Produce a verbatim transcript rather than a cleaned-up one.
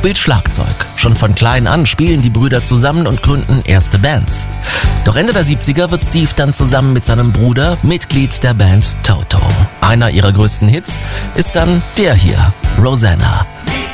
spielt Schlagzeug. Schon von klein an spielen die Brüder zusammen und gründen erste Bands. Doch Ende der siebziger wird Steve dann zusammen mit seinem Bruder Mitglied der Band Toto. Einer ihrer größten Hits ist dann der hier, Rosanna.